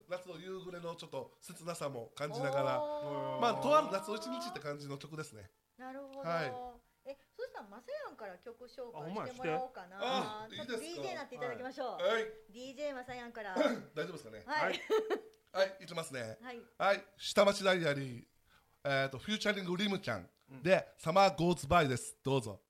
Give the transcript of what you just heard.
夏の夕暮れのちょっと切なさも感じながら、まあとある夏の一日って感じの曲ですね。 なるほど。 はい。 そしたらまさやんから曲紹介してもらおうかな。ちょっと DJ になっていただきましょう。 はい。 DJ まさやんから。 大丈夫ですかね。 はい。 はい、いきますね。 はい。 はい、下町ダイアリー、フューチャリングリムちゃんで、サマーゴーズバイです。どうぞ。